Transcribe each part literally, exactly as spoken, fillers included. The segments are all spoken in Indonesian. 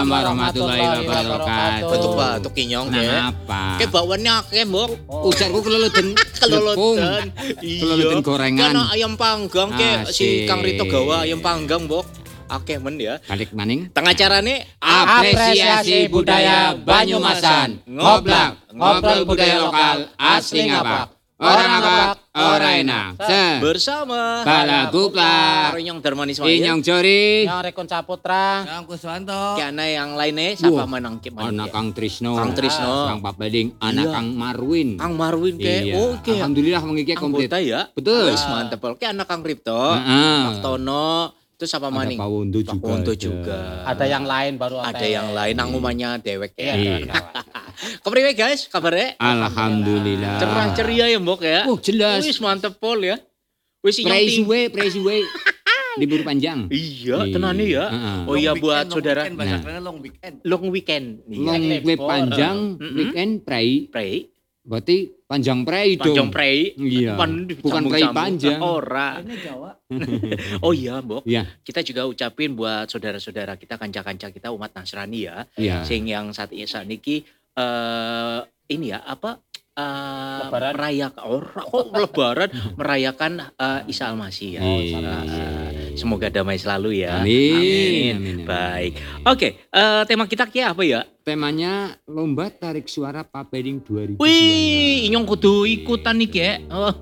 Waalaikumsalam warahmatullahi wabarakatuh. Batuk-batuk kinyong ya. Kenapa? Ke bawaannya akeh, Mbok. Ujarku keleleten Keloloten. keleleten gorengan. Karena ayam panggang ke si Asik. Kang Rito gawa ayam panggang, Mbok. Akeh men ya. Balik maning. Tengah carane Apresiasi budaya Banyumasan. Ngoblak, ngobrol budaya lokal asli ngapak. Orang ngapak, orang enak. Se. bersama Balaguplak. Karo Inyong Darmani Ismail. Inyong Jori. Yang Rekon Saputra. Yang Kuswanto. Ki ana yang lainnya siapa Wah, menang ki Anak Kang Trisno. Kang Trisno. Kang Pabeling. Anak Iya. Kang Marwin. Kang Marwin ke. Iya. Oke. Alhamdulillah mengiki komplit. Anggota ya. Betul. Wis mantep. Ki anak Kang Ripto. Heeh. Pak Tono. Terus apa Ada maning? Pak Wondo Pak juga. Wondo ada. juga. Ada yang lain baru Ada yang lain nang umumnya dewek ya. Iya. Kepriwe guys kabarnya? Alhamdulillah. Cerah ceria ya Mbok ya. Oh jelas. Wis mantep pol ya. Wis Praise Inyong ting- way, praise way. Libur panjang. Iya, Iya. tenane ya. Heeh. Oh iya Long buat weekend, long saudara weekend, bahasa kerennya long weekend. long weekend. Long Iya. week panjang, Mm-mm. weekend pray. Pray, Berarti panjang pray dong. panjang pray. Iya. Pan- Bukan pray sambung-sambung. panjang. Ora. Ini Jawa. Oh iya, Mbok. Iya. Kita juga ucapin buat saudara-saudara kita, kanca-kanca kita umat Nasrani ya. Iya. Sing yang saat ini saat niki eh ini ya apa eh Lebaran. merayakan ora kok lebaran merayakan eh, Isa Al-Masih ya. Iya. Nah, semoga damai selalu ya. Amin. Amin. Amin, amin. Baik. Oke, eh, tema kita ki apa ya? Temanya lomba tarik suara Pabeling dua ribu dua puluh enam. Wih, inyong kudu ikutan nih ya.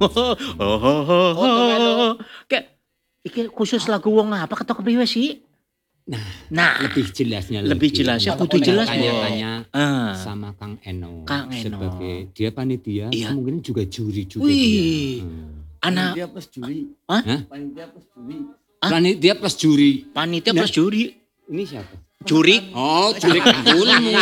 Kayak iki khusus lagu wong apa ketok kepriwe sih? Nah, Nah, lebih jelasnya lebih lagi. jelasnya Kalau kudu jelas, Mbok. Tanya-tanya Ah. sama Kang Eno. Kang Eno. Sebagai dia panitia, Iya. kemungkinan juga juri juga Wih. dia. Hmm. Anak Panitia plus juri. Hah? Hah? Panitia plus juri. Hah? Panitia plus juri. panitia Nah. plus juri. Ini siapa? Jurik. Oh, juri kulmu.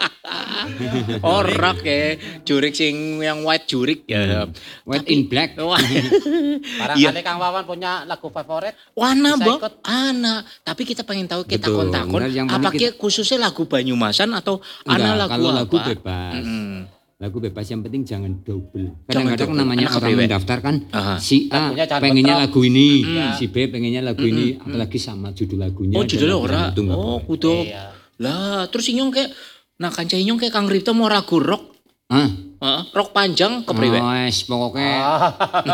Ora ke. Jurik sing yang white jurik ya. White in black. Wah. Barangkali Kang Wawan punya lagu favorit. Wana, Bisa Mbok. ikut. Ana. Tapi kita pengen tahu kita Betul. takon-takon Benar, yang penting apa kita- ki khususnya lagu Banyumasan atau Enggak, ana lagu kalau apa? lagu bebas. Mm-mm. Lagu bebas yang penting jangan double. Jangan Kadang-kadang double. namanya Anak orang kepriwe? mendaftar kan Aha. si A Lagunya jangan pengennya bentrok. lagu ini, Iya. si B pengennya lagu ini, apalagi sama judul lagunya. Oh, judulnya dan lagu ora. itu nggak Oh, boleh. kudu. Iya. Lah, terus inyong kayak nah kanca inyong kayak Kang Ripto mau ragu rock. Hah? Heeh, rock panjang kepriwe? Oh, wes, pokoknya Ah,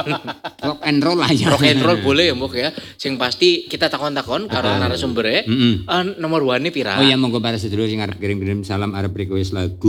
rock and roll lah ya. Rock and roll boleh ya, Mbok ya. Sing pasti kita takon-takon karo Ah. narasumbernya. Mm-mm. Eh, nomor one pira? Oh iya, monggo para sedulur sing arep kirim-kirim salam, arep request lagu,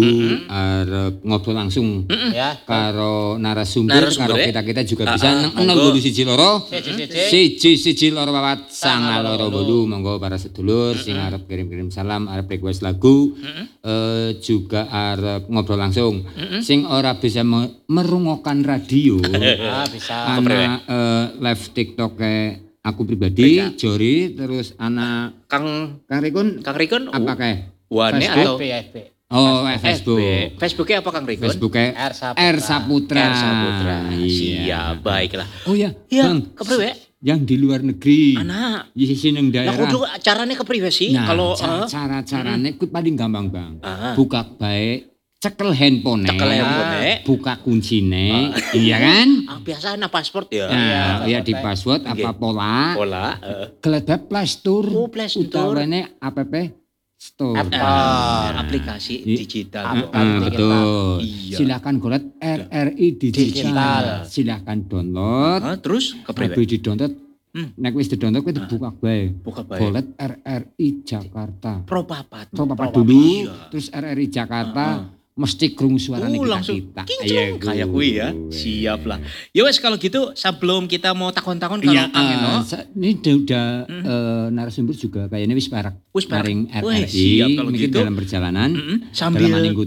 arep ngobrol langsung ya. karo narasumber, Narasumber, karo ya? kita-kita juga Ah, bisa ah, nang monggo. nol bolu siji loro. Siji-siji. Siji siji loro papat sanga loro loro bolu. Monggo para sedulur sing arep kirim-kirim salam, arep request lagu, eh, juga arep ngobrol langsung. Sing ora bisa me- merungokan radio, Ah, bisa. ana eh, live TikTok kayak aku pribadi, Jori, terus ana Kang Kang Rikun Kang Rikun apa kayak? Wane Facebook? atau F B, F B. Oh, eh, Facebook. F B. Facebooknya apa Kang Rikun? Facebooknya R Saputra. R Saputra. R Saputra. Iya. Siap, baiklah. Oh iya, Iya, Bang. kepriwe? Yang di luar negeri. Anak. Di sini nang Lah daerah. kudu carane kepriwe sih? Nah, Kalau ca- eh, cara-caranya ku paling gampang, Bang. Ah. Buka baik, cekel handphone. Cekel handphone, buka kuncine, iya kan? ah, biasa ana paspor ya. Nah, ya di pakai. password apa pola, Pola. eh. geledah Play Store. Oh, Play Store. Utawane app Store. App. Ah, aplikasi I- digital. Ah, Mbok. ah, betul. Iya. Silakan golet R R I digital. Digital. Silakan download. Ah, terus kepriwe? Habis di download, Hmm. nek wis di download kuwi dibuka bae. Buka bae. Golet R R I Jakarta. Pro papat. Coba apa Pro dulu, papat. terus R R I Jakarta Ah, mesti krungu suarane Uh, kita langsung kita. kinclong kayak kuwi ya. Siap lah. Ya wes kalau gitu sebelum kita mau takon-takon kalau Iya, Kang Eno. eh, sa- ini udah, udah eh, narasumber juga kayaknya wis parak Wis parak. maring Wih, R R I siap kalau mungkin gitu. dalam perjalanan Mm-mm. dalam Sambil minggu